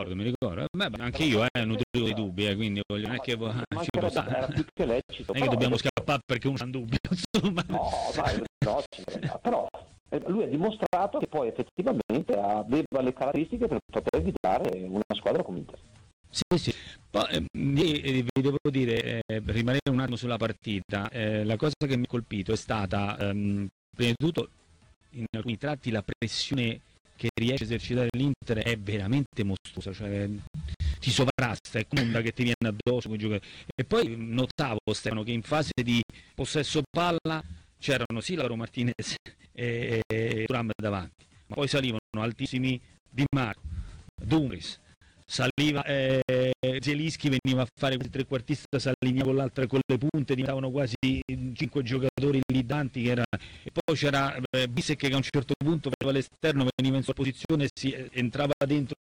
mi ricordo. Beh, anche io nutrivo dei dubbi, quindi non è che era più che lecito. Non è che dobbiamo scappare perché uno ha un dubbio, insomma. No, dai, no, però lui ha dimostrato che poi effettivamente aveva le caratteristiche per poter guidare una squadra come Inter. Sì. Poi vi devo dire, per rimanere un attimo sulla partita, la cosa che mi ha colpito è stata, prima di tutto, in alcuni tratti la pressione che riesce a esercitare l'Inter è veramente mostruosa, cioè ti sovrasta, è come un'onda che ti viene addosso con i giocatori. E poi notavo, Stefano, che in fase di possesso palla c'erano sì Lautaro Martinez e Thuram davanti, ma poi salivano altissimi Di Marco, Dumfries, saliva Zielinski, veniva a fare il trequartista, saliva con l'altra, con le punte, diventavano quasi 5 giocatori lì davanti, che era... e poi c'era Bissek che a un certo punto faceva all'esterno, veniva in sua posizione, si entrava dentro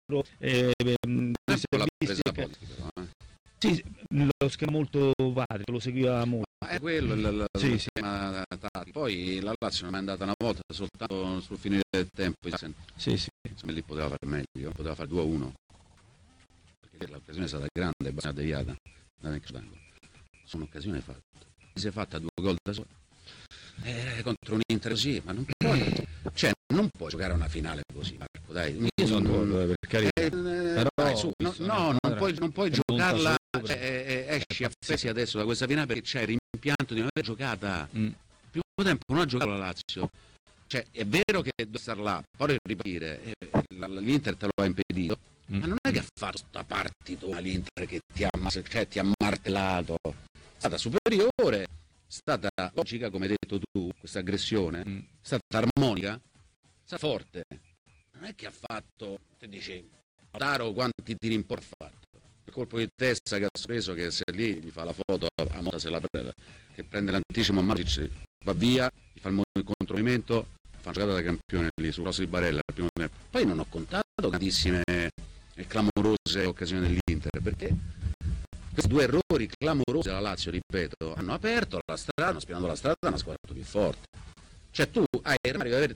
sì, lo schema molto vario, lo seguiva molto. È quello sì. Poi la Lazio non è andata una volta soltanto sul finire del tempo. Sì. Insomma, lì poteva fare meglio, poteva fare 2-1. Perché l'occasione è stata grande, è deviata. Sono un'occasione fatta. Si è fatta 2 gol da solo. Contro un Inter così, ma non puoi giocare una finale così, Marco, dai. Io sono d'accordo, per carità. Però dai, su, non puoi giocarla, esci affessi adesso da questa finale perché c'è il rimpianto di non aver giocata. Più tempo non ha giocato la Lazio. Cioè, è vero che deve stare là, poi ripartire, l'Inter te lo ha impedito, ma non è che ha fatto sta partitona l'Inter che ti ha martellato, è stata superiore, è stata logica, come hai detto tu, questa aggressione, è stata armonica, è stata forte. Non è che ha fatto, ti dici, Lautaro quanti tiri in porta ha fatto, il colpo di testa che ha preso, che se lì gli fa la foto a Mota, se la prende, che prende l'anticipo a Matic, va via, gli fa il contromovimento, fa una giocata da campione lì sul cross di Barella al primo tempo. Poi non ho contato tantissime e clamorose occasioni dell'Inter, perché questi 2 errori clamorosi della Lazio, ripeto, hanno aperto la strada, hanno spianato la strada a una squadra più forte. Cioè tu hai Mario,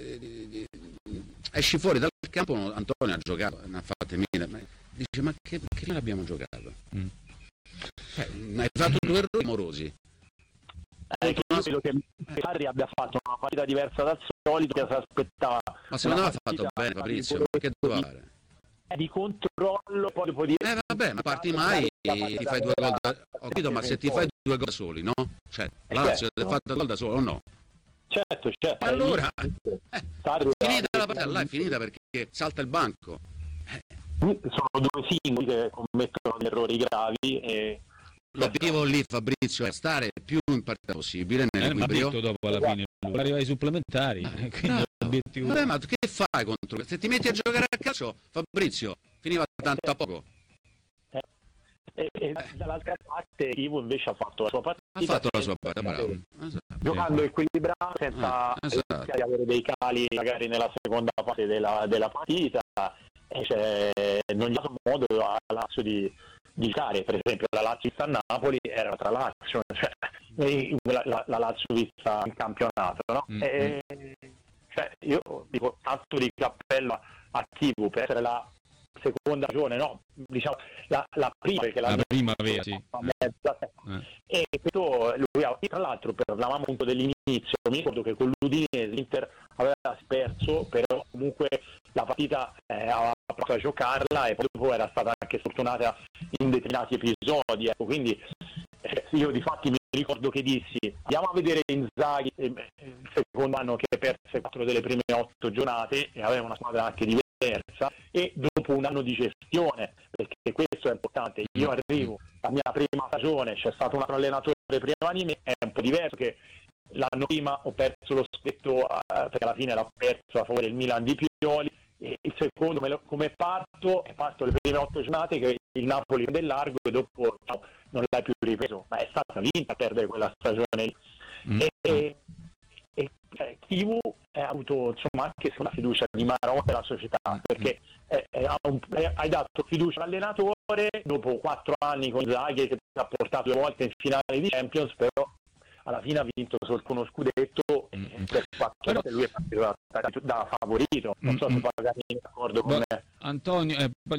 esci fuori dal campo, Antonio ha giocato, ne ha fatte 1000, dice ma che l'abbiamo giocato? Hai fatto 2 errori clamorosi. Io credo che Sarri abbia fatto una partita diversa dal solito, che si aspettava. Ma secondo me ha fatto bene Fabrizio, che doveva fare? Di controllo, poi dopo dire... vabbè, ma parti mai e ti fai 2 gol ho capito, ma se ti fai 2 gol da soli, no? Cioè, Lazio ti ha fatto gol da solo o no? Certo. Allora, finita la partita, là è finita perché salta il banco. Sono 2 singoli che commettono degli errori gravi e... L'obiettivo lì, Fabrizio, è stare più in partita possibile nell'equilibrio. Dopo alla fine arriva ai supplementari. Vabbè, ma che fai contro? Se ti metti a giocare a calcio, Fabrizio, finiva tanto a poco. Dall'altra parte Ivo invece ha fatto la sua partita. Ha fatto la sua partita, bravo. Giocando equilibrato, senza avere dei cali magari nella seconda fase della partita. Non gli ha dato modo alla Lazio di giocare. Per esempio la Lazio vista a Napoli era tra Lazio, cioè la Lazio vista in campionato, no? Io dico tanto di cappello attivo per essere la seconda ragione, no? Diciamo la prima, perché la prima vera, sì. E questo lui tra l'altro parlavamo appunto dell'inizio, mi ricordo che con l'Udinese l'Inter aveva perso, però comunque la partita aveva provato a giocarla e poi dopo era stata anche sfortunata in determinati episodi, ecco, quindi io di fatti mi ricordo che dissi andiamo a vedere Inzaghi il secondo anno che perse 4 delle prime 8 giornate e aveva una squadra anche diversa, e dopo un anno di gestione, perché questo è importante, io arrivo, la mia prima stagione c'è stato un altro allenatore prima di me, è un po' diverso che l'anno prima ho perso lo scudetto perché alla fine l'ho perso a favore del Milan di Pioli, e il secondo come parto le prime 8 giornate che il Napoli prende largo e dopo non l'hai più ripreso, ma è stata vinta a perdere quella stagione lì. Kivu ha avuto insomma anche una fiducia di Maron e la società, perché hai dato fiducia all'allenatore dopo 4 anni con Inzaghi che ti ha portato 2 volte in finale di Champions, però alla fine ha vinto solo uno scudetto e per 4 volte lui è partito da favorito. Non so se pagani d'accordo con me. Antonio,